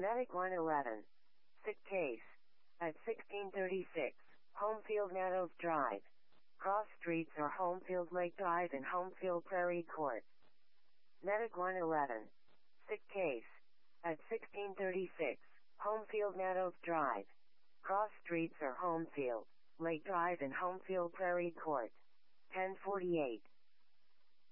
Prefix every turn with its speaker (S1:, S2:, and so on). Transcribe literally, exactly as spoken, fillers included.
S1: Medic one eleven. Sick case. At sixteen thirty-six, Homefield Meadows Drive. Cross streets are Homefield Lake Drive and Homefield Prairie Court. Medic one eleven. Sick case. At sixteen thirty-six, Homefield Meadows Drive. Cross streets are Homefield Lake Drive and Homefield Prairie Court. ten forty-eight.